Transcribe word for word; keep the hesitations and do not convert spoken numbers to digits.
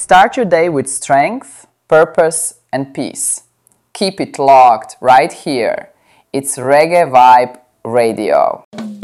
Start your day with strength, purpose, and peace. Keep it locked right here. It's Reggae Vibe Radio.